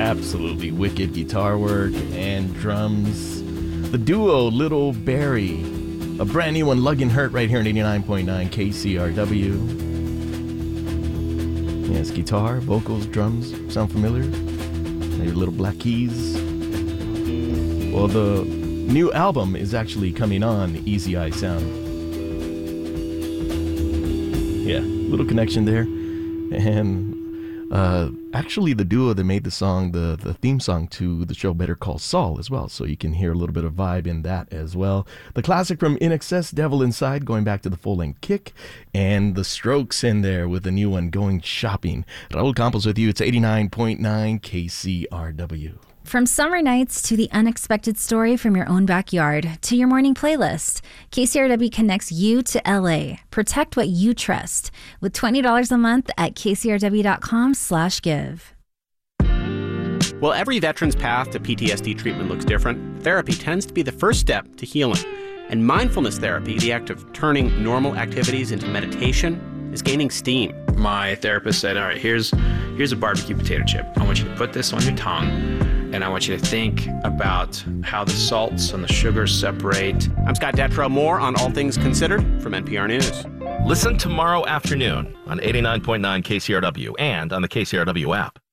absolutely wicked guitar work and drums. The duo Little Barry, a brand new one, Luggin' Hurt, right here on 89.9 KCRW. Yes, guitar, vocals, drums, sound familiar? Maybe little black keys. Well, the new album is actually coming on Easy Eye Sound. Yeah, little connection there. And actually the duo that made the song, the theme song to the show Better Call Saul as well, so you can hear a little bit of vibe in that as well. The classic from INXS, Devil Inside, going back to the full-length Kick, and the Strokes in there with the new one, Going Shopping. Raul Campos with you. It's 89.9 KCRW. From summer nights to the unexpected story from your own backyard to your morning playlist, KCRW connects you to LA. Protect what you trust with $20 a month at kcrw.com/give. While every veteran's path to PTSD treatment looks different, therapy tends to be the first step to healing. And mindfulness therapy, the act of turning normal activities into meditation, is gaining steam. My therapist said, all right, here's a barbecue potato chip. I want you to put this on your tongue, and I want you to think about how the salts and the sugars separate. I'm Scott Detrow. More on All Things Considered from NPR News. Listen tomorrow afternoon on 89.9 KCRW and on the KCRW app.